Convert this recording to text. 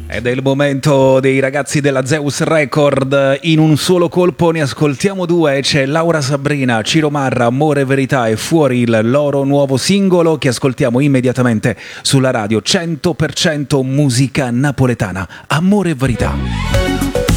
Ed è il momento dei ragazzi della Zeus Record. In un solo colpo ne ascoltiamo due. C'è Laura Sabrina, Ciro Marra, Amore e Verità, e fuori il loro nuovo singolo che ascoltiamo immediatamente sulla radio 100% musica napoletana. Amore e Verità.